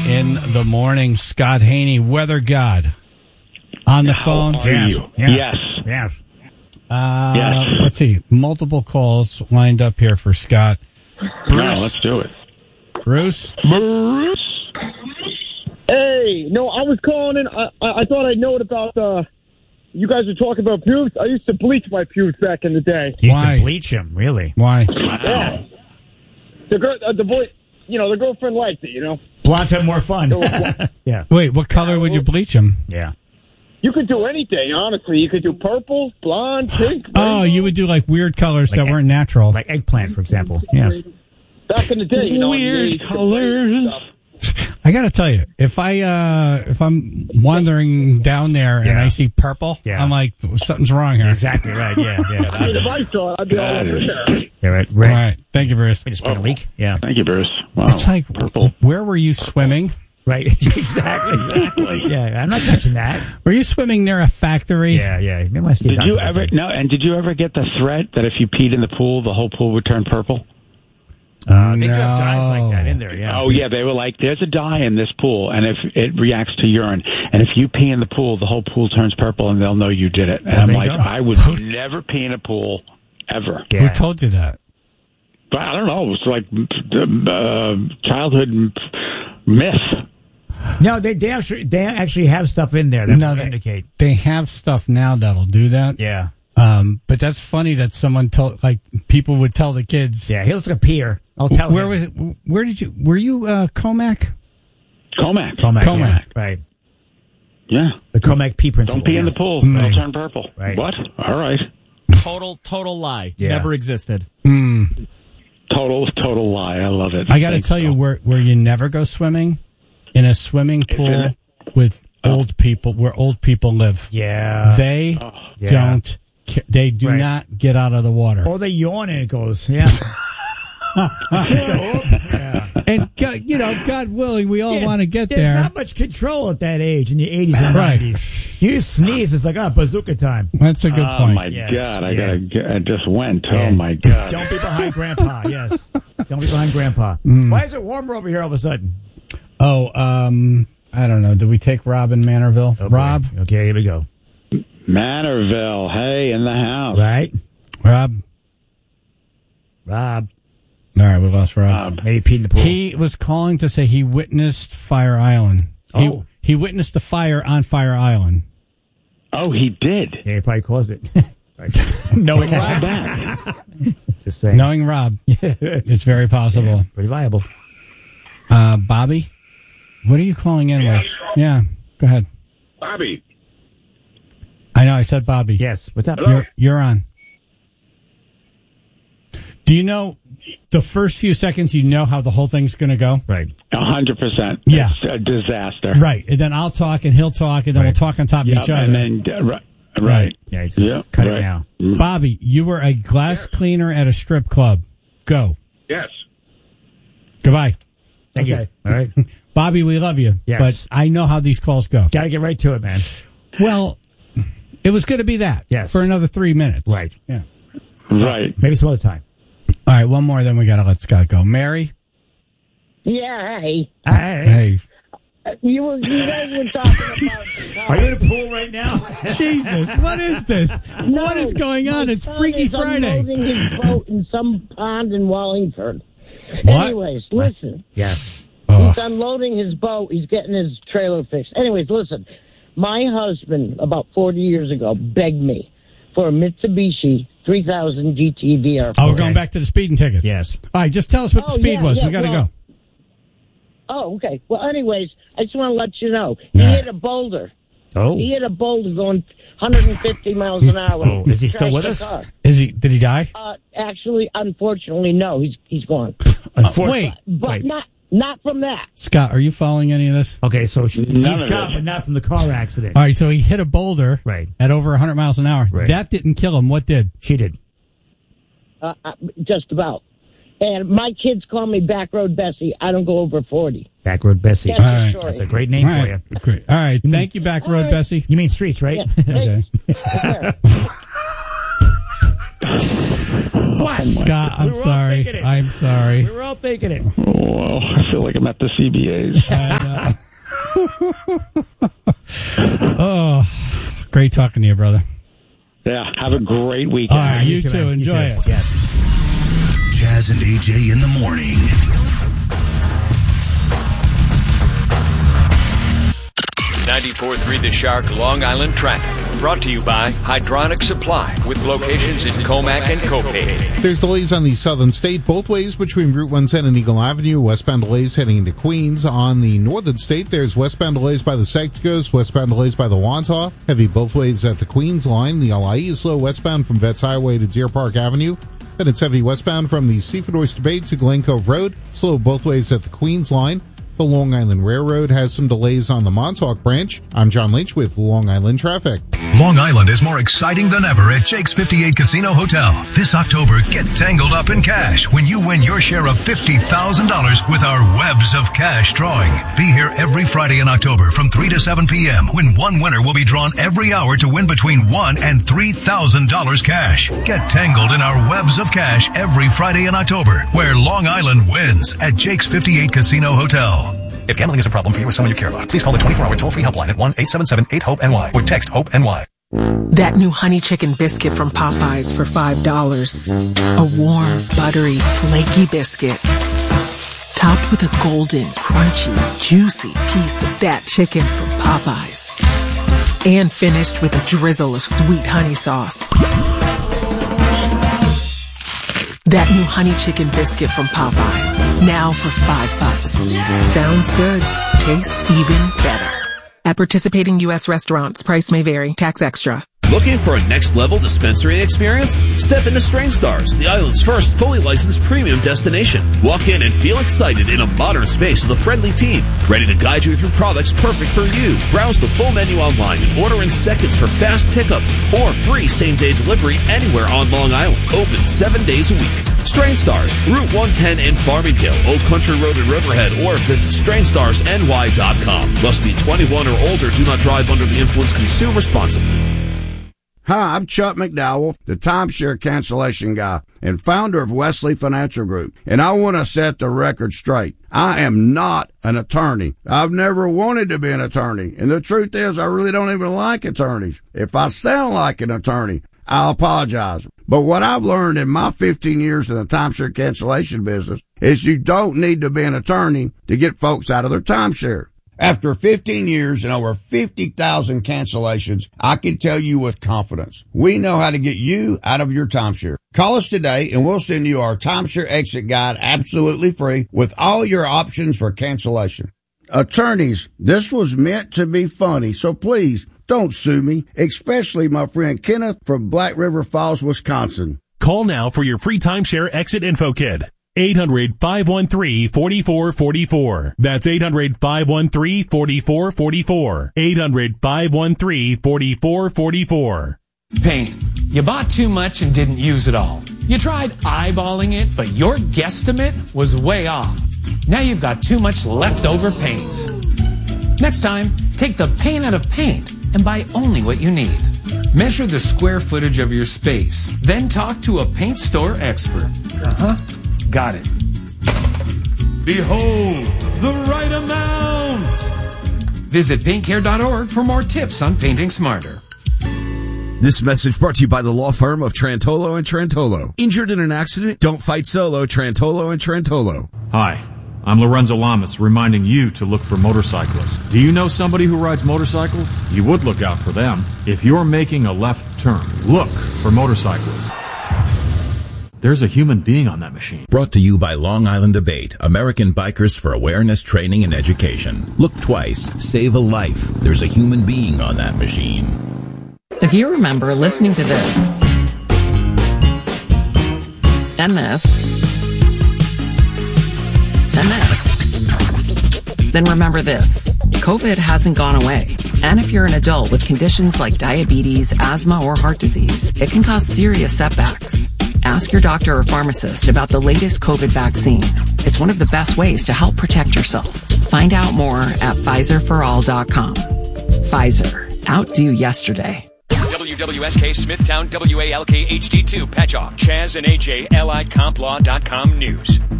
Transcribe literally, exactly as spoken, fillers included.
in the morning. Scott Haney, weather god, on the phone. How are yes. you? Yes. Yes. Yes. Uh, yes. Let's see. Multiple calls lined up here for Scott. Bruce. No, let's do it. Bruce. Bruce. Hey, no, I was calling in. I, I, I thought I'd know about. Uh, you guys were talking about pubes. I used to bleach my pubes back in the day. You used Why? to bleach him, really? Why? Yeah. The girl, uh, the boy, you know, the girlfriend liked it. You know. Blondes have more fun. Yeah. Wait, what color would you bleach him? Yeah. You could do anything, honestly. You could do purple, blonde, pink. Oh, you would do like weird colors Like that egg- weren't natural. Like eggplant, for example. Yes. Back in the day, you know, Weird you colors. I got to tell you, if I uh, if I'm wandering down there and Yeah. I see purple, Yeah. I'm like, something's wrong here. Exactly right. Yeah. I Yeah. mean, if I saw it, I'd be all over there. Yeah. Right. All Red. right, thank you, Bruce. We just been a leak. Yeah. Thank you, Bruce. Wow. It's like, purple. where were you swimming? Right. exactly. Exactly. Yeah. I'm not touching that. Were you swimming near a factory? Yeah. Yeah. Maybe my Steve Did you talked about ever that. no? And did you ever get the threat that if you peed in the pool, the whole pool would turn purple? Uh, they do have No. dyes like that in there. Yeah. Oh yeah, they were like, "There's a dye in this pool, and if it reacts to urine, and if you pee in the pool, the whole pool turns purple, and they'll know you did it." And Well, I'm there you like, go. I would never pee in a pool ever. Yeah. Who told you that? But I don't know. It was like uh, childhood myth. No, they they actually they actually have stuff in there that No, will they- indicate. They have stuff now that'll do that. Yeah. Um, but that's funny that someone told, like, people would tell the kids. Yeah. He looks like a peer. I'll tell Where him. was it? Where did you? Were you uh, Comac? Comac. Comac. Comac. Yeah. Right. Yeah. The Comac P principle. Don't pee in the yes. pool. Mm. It'll turn purple. Right. What? All right. Total, total lie. Yeah. Never existed. Mm. Total, total lie. I love it. I got to Thanks, tell you, Bill. where where you never go swimming, in a swimming Is pool it? with old people, where old people live. Yeah. They Oh. Yeah. don't. ca- They do Right. not get out of the water. Or they yawn and it goes. Yeah. yeah. And God, you know, God willing, we all Yeah, want to get There's there. not much control at that age in the eighties and Right. nineties. You sneeze, it's like, oh, bazooka time. That's a good Oh point. my Yes. God! I Yeah. gotta. Get, I just went. Yeah. Oh my God! Don't be behind Grandpa, yes. Don't be behind Grandpa. Mm. Why is it warmer over here all of a sudden? Oh, um, I don't know. Did we take Rob in Manorville? Oh, boy. Rob, Okay, here we go. Manorville, hey, in the house. Right? Rob. Rob. All right, we lost Rob. Um, Maybe peed in the pool. He was calling to say he witnessed Fire Island. He, Oh. he witnessed the fire on Fire Island. oh, he did. Yeah, he probably caused it. Right. Knowing How Rob. bad? Just saying. Knowing Rob, it's very possible. Pretty viable. Uh, Bobby, what are you calling in with? Yeah, go ahead. Bobby. I know, I said Bobby. Yes. What's up? You're, you're on. Do you know the first few seconds you know how the whole thing's going to go? Right. A hundred percent. Yeah. It's a disaster. Right. And then I'll talk and he'll talk and then Right. we'll talk on top of Yep, each other. and then uh, right, right. Yeah, just Yeah, cut right. it now. Mm. Bobby, you were a glass cleaner at a strip club. Go. Yes. Goodbye. Thank Okay. you. All right. Bobby, we love you. Yes. But I know how these calls go. Got to get right to it, man. Well, it was going to be that. Yes. For another three minutes. Right. Yeah. Right. Maybe some other time. All right, one more, then we got to let Scott go. Mary? Yeah, hey. Hey. Hey. Uh, You, were, you guys were talking about... Are you in the pool right now? Jesus, what is this? What is going on? My It's son Freaky is Friday. unloading his boat in some pond in Wallingford. What? Anyways, listen. Yeah. Oh. He's unloading his boat. He's getting his trailer fixed. Anyways, listen. My husband, about forty years ago, begged me for a Mitsubishi three thousand G T V R. Oh, we're going back to the speeding tickets. Yes. All right, just tell us what the Oh, speed yeah, was. yeah, we got to well- go. Oh, okay. Well, anyways, I just want to let you know. He Nah. hit a boulder. Oh. He hit a boulder going one hundred fifty miles an hour. Oh, is he still with Crashed us? the car. Is he? Did he die? Uh, actually, unfortunately, no. He's he's gone. Wait, But Wait. not not from that. Scott, are you following any of this? Okay, so she, None he's of caught, it. but not from the car accident. All right, so he hit a boulder Right. at over one hundred miles an hour. Right. That didn't kill him. What did? She did. Uh, uh, just about. And my kids call me Backroad Bessie. I don't go over forty. Backroad Bessie. That's All the right. story. That's a great name All for right, you. great. All right, thank you, Back Road All right. Bessie. You mean streets, right? Yeah. Hey, Okay. What? Scott, I'm We were all sorry. thinking it. I'm sorry. We were all thinking it. Oh, I feel like I'm at the C B As. And, uh, Oh, great talking to you, brother. Yeah, have a great weekend. All right, you, you too. too Enjoy you too. it. Yes. Jazz and A J in the morning. ninety-four point three The Shark Long Island traffic. Brought to you by Hydronic Supply with locations in Comac and Copay. There's delays on the southern state both ways between Route one ten and Eagle Avenue. Westbound delays heading into Queens. On the northern state, there's westbound delays by the Secticos, westbound delays by the Wantagh. Heavy both ways at the Queens line. The L I E is slow westbound from Vets Highway to Deer Park Avenue. Then it's heavy westbound from the Seaford Oyster Bay to Glen Cove Road. Slow both ways at the Queens line. The Long Island Railroad has some delays on the Montauk branch. I'm John Lynch with Long Island Traffic. Long Island is more exciting than ever at Jake's fifty-eight Casino Hotel. This October, get tangled up in cash when you win your share of fifty thousand dollars with our Webs of Cash drawing. Be here every Friday in October from three to seven p.m. when one winner will be drawn every hour to win between one thousand dollars and three thousand dollars cash. Get tangled in our Webs of Cash every Friday in October, where Long Island wins at Jake's fifty-eight Casino Hotel. If gambling is a problem for you or someone you care about, please call the twenty-four hour toll-free helpline at one eight seven seven eight hope N Y or text HOPE-NY. That new honey chicken biscuit from Popeyes for five dollars. A warm, buttery, flaky biscuit. Topped with a golden, crunchy, juicy piece of that chicken from Popeyes. And finished with a drizzle of sweet honey sauce. That new honey chicken biscuit from Popeyes. Now for five bucks. Sounds good. Tastes even better. At participating U S restaurants, price may vary. Tax extra. Looking for a next-level dispensary experience? Step into Strain Stars, the island's first fully licensed premium destination. Walk in and feel excited in a modern space with a friendly team, ready to guide you through products perfect for you. Browse the full menu online and order in seconds for fast pickup or free same-day delivery anywhere on Long Island. Open seven days a week. Strain Stars, Route one ten in Farmingdale, Old Country Road in Riverhead, or visit strain stars N Y dot com. Must be twenty-one or older. Do not drive under the influence. Consume responsibly. Hi, I'm Chuck McDowell, the timeshare cancellation guy and founder of Wesley Financial Group, and I want to set the record straight. I am not an attorney. I've never wanted to be an attorney, and the truth is I really don't even like attorneys. If I sound like an attorney, I apologize. But what I've learned in my fifteen years in the timeshare cancellation business is you don't need to be an attorney to get folks out of their timeshare. After fifteen years and over fifty thousand cancellations, I can tell you with confidence, we know how to get you out of your timeshare. Call us today and we'll send you our timeshare exit guide absolutely free with all your options for cancellation. Attorneys, this was meant to be funny, so please don't sue me, especially my friend Kenneth from Black River Falls, Wisconsin. Call now for your free timeshare exit info kit. eight hundred, five one three, four four four four. That's eight hundred, five one three, four four four four. eight hundred, five one three, four four four four. Paint. You bought too much and didn't use it all. You tried eyeballing it, but your guesstimate was way off. Now you've got too much leftover paint. Next time, take the paint out of paint and buy only what you need. Measure the square footage of your space. Then talk to a paint store expert. Uh-huh. Got it. Behold, the right amount. Visit paint care dot org for more tips on painting smarter. This message brought to you by the law firm of Trantolo and Trantolo. Injured in an accident? Don't fight solo. Trantolo and Trantolo. Hi, I'm Lorenzo Lamas, reminding you to look for motorcyclists. Do you know somebody who rides motorcycles? You would look out for them. If you're making a left turn, look for motorcyclists. There's a human being on that machine. Brought to you by Long Island Debate, American Bikers for Awareness, Training, and Education. Look twice, save a life. There's a human being on that machine. If you remember listening to this, and this, and this, then remember this. COVID hasn't gone away. And if you're an adult with conditions like diabetes, asthma, or heart disease, it can cause serious setbacks. Ask your doctor or pharmacist about the latest COVID vaccine. It's one of the best ways to help protect yourself. Find out more at Pfizer for all dot com. Pfizer. Outdo yesterday. W W S K Smithtown W A L K H D two Patchogue. Chaz and A J L I Comp Law dot com News.